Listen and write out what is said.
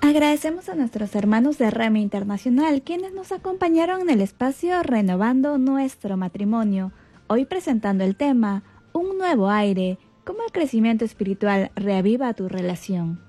Agradecemos a nuestros hermanos de Rema Internacional, quienes nos acompañaron en el espacio Renovando Nuestro Matrimonio, hoy presentando el tema Un nuevo aire, cómo el crecimiento espiritual reaviva tu relación.